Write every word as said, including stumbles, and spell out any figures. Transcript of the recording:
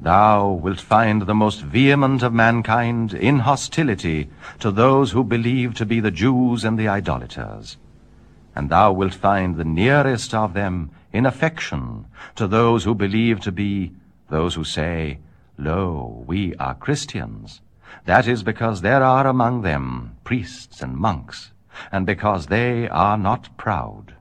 Thou wilt find the most vehement of mankind in hostility to those who believe to be the Jews and the idolaters. And thou wilt find the nearest of them in affection to those who believe to be those who say, Lo, we are Christians. That is because there are among them priests and monks, and because they are not proud.